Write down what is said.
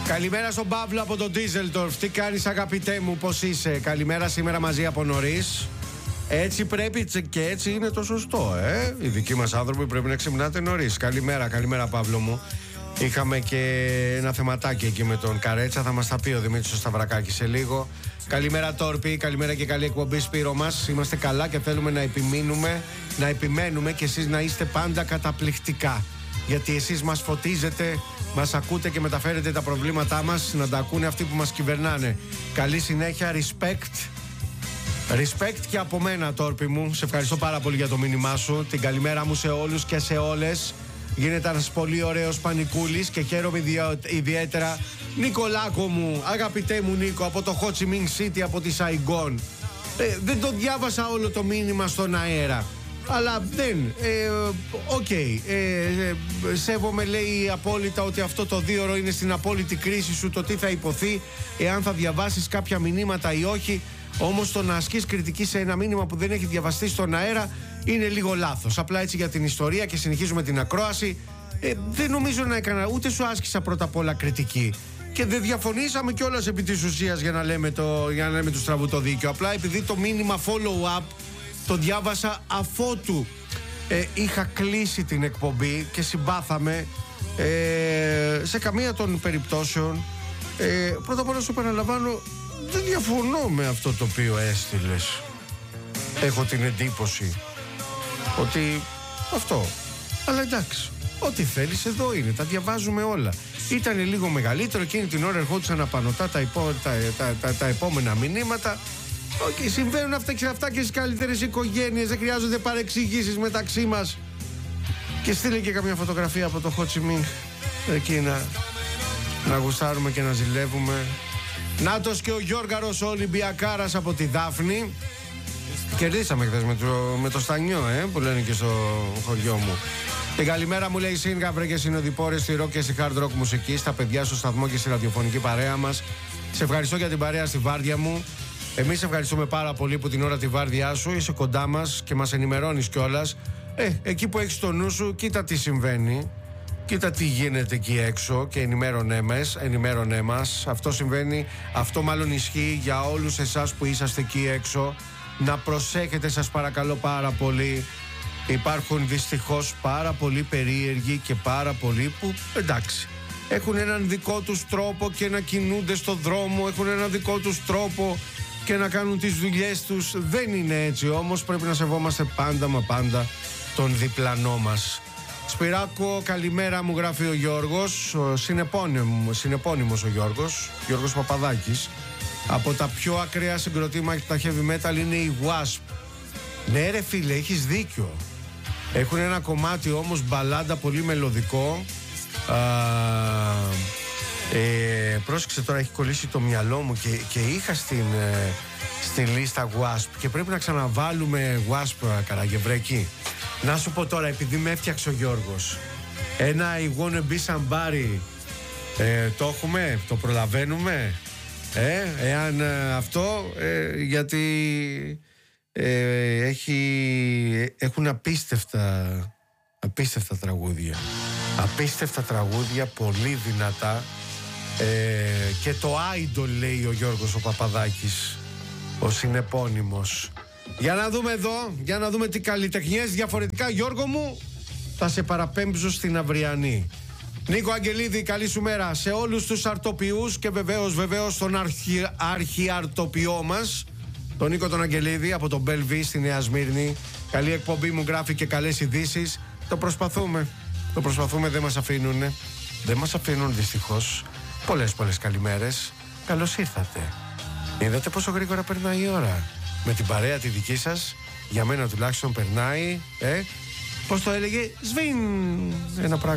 Καλημέρα στον Παύλο από τον Ντίζελντορφ. Τι κάνεις αγαπητέ μου, πώς είσαι? Καλημέρα σήμερα μαζί από νωρίς. Έτσι πρέπει και έτσι είναι το σωστό, Οι δικοί μας άνθρωποι πρέπει να ξυπνάτε νωρίς. Καλημέρα Παύλο μου. Είχαμε και ένα θεματάκι εκεί με τον Καρέτσα. Θα μας τα πει ο Δημήτρης ο Σταυρακάκης σε λίγο. Καλημέρα Τόρπη, καλημέρα και καλή εκπομπή Σπύρο μας. Είμαστε καλά και θέλουμε να επιμένουμε και εσείς να είστε πάντα καταπληκτικά. Γιατί εσείς μας φωτίζετε, μας ακούτε και μεταφέρετε τα προβλήματά μας να τα ακούνε αυτοί που μας κυβερνάνε. Καλή συνέχεια, respect και από μένα Τόρπη μου. Σε ευχαριστώ πάρα πολύ για το μήνυμά σου. Την καλημέρα μου σε όλους και σε όλες. Γίνεται ένας πολύ ωραίος πανικούλης και χαίρομαι ιδιαίτερα. Νικολάκο μου, αγαπητέ μου Νίκο, από το Ho Chi Minh City, από τη Σαϊγκόν. Δεν το διάβασα όλο το μήνυμα στον αέρα. Αλλά δεν, σέβομαι, λέει, απόλυτα ότι αυτό το 2ωρο είναι στην απόλυτη κρίση σου το τι θα υποθεί, εάν θα διαβάσεις κάποια μηνύματα ή όχι. Όμως το να ασκείς κριτική σε ένα μήνυμα που δεν έχει διαβαστεί στον αέρα είναι λίγο λάθος. Απλά έτσι για την ιστορία και συνεχίζουμε την ακρόαση. Δεν νομίζω να έκανα, ούτε σου άσκησα πρώτα απ' όλα κριτική. Και δεν διαφωνήσαμε κιόλας επί της ουσίας για να λέμε του στραβού το δίκιο. Απλά επειδή το μήνυμα follow-up το διάβασα αφότου είχα κλείσει την εκπομπή και συμπάθαμε. Σε καμία των περιπτώσεων, πρώτα απ' όλα σου επαναλαμβάνω, δεν διαφωνώ με αυτό το οποίο έστειλες. Έχω την εντύπωση ότι αυτό. Αλλά εντάξει, ό,τι θέλεις εδώ είναι, τα διαβάζουμε όλα. Ήτανε λίγο μεγαλύτερο, εκείνη την ώρα ερχόντουσαν απανωτά τα επόμενα μηνύματα. Okay, συμβαίνουν αυτά και στις καλύτερες οικογένειες. Δεν χρειάζονται παρεξηγήσεις μεταξύ μας. Και στείλε και καμιά φωτογραφία από το Ho Chi Minh εκεί να γουστάρουμε και να ζηλεύουμε. Νάτος και ο Γιώργαρος, ο Ολυμπιακάρας από τη Δάφνη. Κερδίσαμε χθες με το Στανιό, που λένε και στο χωριό μου. Την καλημέρα μου λέει Σύνγαβρε και συνοδοιπόρες στη rock και στη hard rock μουσική, στα παιδιά στο σταθμό και στη ραδιοφωνική παρέα μας. Σε ευχαριστώ για την παρέα στη βάρδια μου. Εμείς ευχαριστούμε πάρα πολύ που την ώρα τη βάρδιά σου είσαι κοντά μας και μας ενημερώνεις κιόλας. Εκεί που έχεις το νου σου, κοίτα τι συμβαίνει. Κοίτα τι γίνεται εκεί έξω και ενημέρωνε μας. Αυτό συμβαίνει, αυτό μάλλον ισχύει για όλους εσάς που είσαστε εκεί έξω. Να προσέχετε σας παρακαλώ πάρα πολύ. Υπάρχουν δυστυχώς πάρα πολλοί περίεργοι και πάρα πολλοί που εντάξει έχουν έναν δικό τους τρόπο και να κινούνται στο δρόμο, έχουν έναν δικό τους τρόπο και να κάνουν τις δουλειές τους. Δεν είναι έτσι όμως, πρέπει να σεβόμαστε πάντα τον διπλανό μας. Σπυράκο, καλημέρα μου γράφει ο Γιώργος, συνεπώνυμος ο Γιώργος Παπαδάκης. Από τα πιο ακραία συγκροτήματα heavy metal είναι η Wasp. Ναι ρε φίλε, έχεις δίκιο. Έχουν ένα κομμάτι όμως μπαλάντα πολύ μελωδικό. Πρόσεξε τώρα, έχει κολλήσει το μυαλό μου και είχα στην λίστα Wasp και πρέπει να ξαναβάλουμε Wasp Καραγευρέκη. Να σου πω τώρα, επειδή με έφτιαξε ο Γιώργος, ένα I wanna be somebody, το έχουμε, το προλαβαίνουμε, εάν αυτό, γιατί έχουν απίστευτα τραγούδια, πολύ δυνατά, και το idol λέει ο Γιώργος ο Παπαδάκης, ο συνεπώνυμος. Για να δούμε εδώ, για να δούμε τι καλλιτεχνιές διαφορετικά. Γιώργο μου, θα σε παραπέμψω στην αυριανή. Νίκο Αγγελίδη, καλή σου μέρα σε όλους τους αρτοποιούς και βεβαίως τον αρχιαρτοποιό μας, τον Νίκο τον Αγγελίδη από τον Μπέλβι στη Νέα Σμύρνη. Καλή εκπομπή μου γράφει και καλές ειδήσεις. Το προσπαθούμε, δεν μας αφήνουν δυστυχώς. Πολλές καλημέρες. Καλώς ήρθατε. Είδατε πόσο γρήγορα περνάει η ώρα? Με την παρέα τη δική σας, για μένα τουλάχιστον περνάει, πώς το έλεγε, σβήν, ένα πράγμα.